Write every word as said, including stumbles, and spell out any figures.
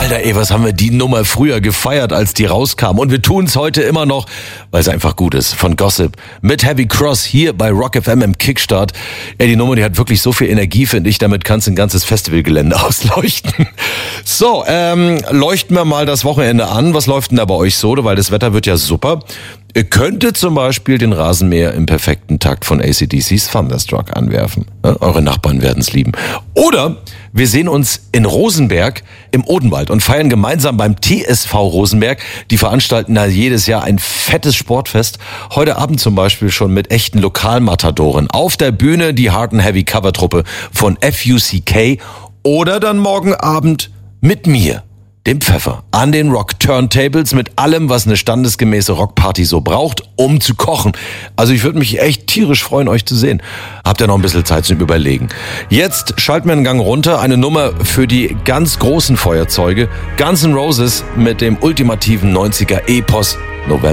Alter, ey, was haben wir die Nummer früher gefeiert, als die rauskam. Und wir tun es heute immer noch, weil es einfach gut ist. Von Gossip mit Heavy Cross hier bei Rock F M im Kickstart. Ey, die Nummer, die hat wirklich so viel Energie, finde ich. Damit kannst du ein ganzes Festivalgelände ausleuchten. So, ähm, leuchten wir mal das Wochenende an. Was läuft denn da bei euch so? Weil das Wetter wird ja super. Ihr könntet zum Beispiel den Rasenmäher im perfekten Takt von A C D C's Thunderstruck anwerfen. Ja, eure Nachbarn werden es lieben. Oder wir sehen uns in Rosenberg im Odenwald und feiern gemeinsam beim T S V Rosenberg. Die veranstalten da jedes Jahr ein fettes Sportfest. Heute Abend zum Beispiel schon mit echten Lokalmatadoren. Auf der Bühne die Hard and Heavy Covertruppe von F U C K. Oder dann morgen Abend mit mir, dem Pfeffer, an den Rock-Turntables mit allem, was eine standesgemäße Rockparty so braucht, um zu kochen. Also ich würde mich echt tierisch freuen, euch zu sehen. Habt ihr noch ein bisschen Zeit zum Überlegen. Jetzt schalten wir einen Gang runter, eine Nummer für die ganz großen Feuerzeuge. Guns N' Roses mit dem ultimativen neunziger Epos November.